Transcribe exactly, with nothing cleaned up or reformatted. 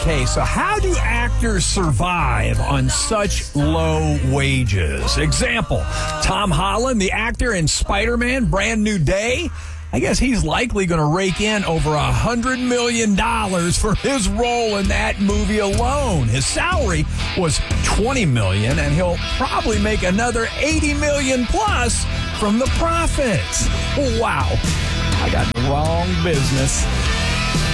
Okay, so how do actors survive on such low wages? Example, Tom Holland, the actor in Spider-Man, Brand New Day. I guess he's likely going to rake in over one hundred million dollars for his role in that movie alone. His salary was twenty million dollars, and he'll probably make another eighty million dollars plus from the profits. Wow, I got the wrong business.